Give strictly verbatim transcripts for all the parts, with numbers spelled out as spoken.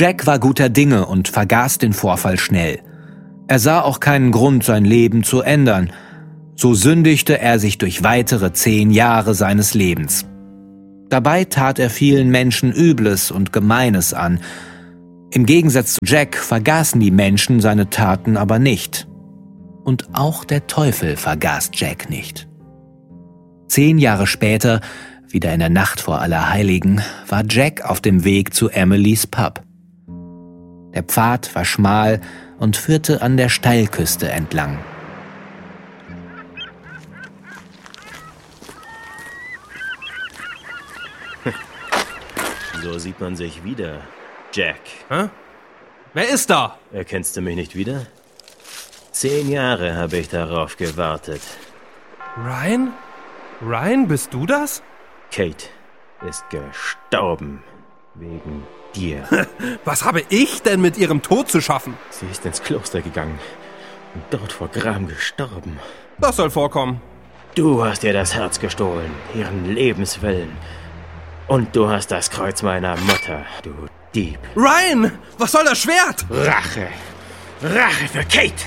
Jack war guter Dinge und vergaß den Vorfall schnell. Er sah auch keinen Grund, sein Leben zu ändern. So sündigte er sich durch weitere zehn Jahre seines Lebens. Dabei tat er vielen Menschen Übles und Gemeines an. Im Gegensatz zu Jack vergaßen die Menschen seine Taten aber nicht. Und auch der Teufel vergaß Jack nicht. Zehn Jahre später, wieder in der Nacht vor Allerheiligen, war Jack auf dem Weg zu Emilys Pub. Der Pfad war schmal und führte an der Steilküste entlang. So sieht man sich wieder, Jack. Hä? Wer ist da? Erkennst du mich nicht wieder? Zehn Jahre habe ich darauf gewartet. Ryan? Ryan, bist du das? Kate ist gestorben. Wegen dir. Was habe ich denn mit ihrem Tod zu schaffen? Sie ist ins Kloster gegangen und dort vor Gram gestorben. Das soll vorkommen. Du hast ihr das Herz gestohlen, ihren Lebenswillen. Und du hast das Kreuz meiner Mutter, du Dieb. Ryan, was soll das Schwert? Rache. Rache für Kate.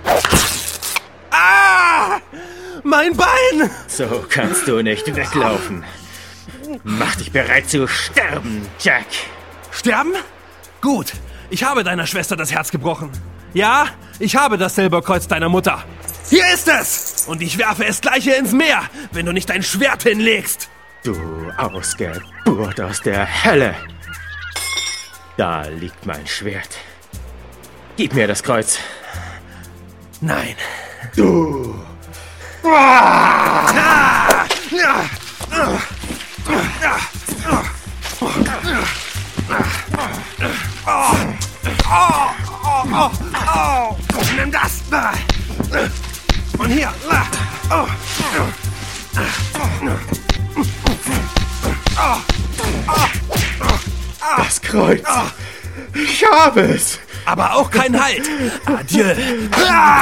Ah! Mein Bein! So kannst du nicht weglaufen. Mach dich bereit zu sterben, Jack. Sterben? Gut, ich habe deiner Schwester das Herz gebrochen. Ja, ich habe das Silberkreuz deiner Mutter. Hier ist es! Und ich werfe es gleich hier ins Meer, wenn du nicht dein Schwert hinlegst. Du Ausgeburt aus der Hölle. Da liegt mein Schwert. Gib mir das Kreuz. Nein. Du! Ah! Nimm das! Und hier! Das Kreuz! Ich habe es! Aber auch kein Halt! Adieu!